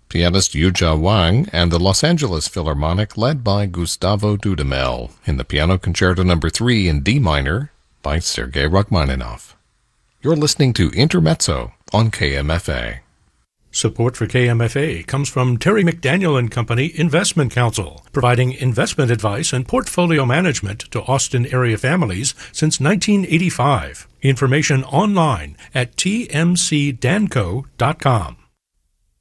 pianist Yujia Wang, and the Los Angeles Philharmonic led by Gustavo Dudamel in the Piano Concerto No. 3 in D minor by Sergei Rachmaninoff. You're listening to Intermezzo on KMFA. Support for KMFA comes from Terry McDaniel and Company Investment Counsel, providing investment advice and portfolio management to Austin area families since 1985. Information online at tmcdanco.com.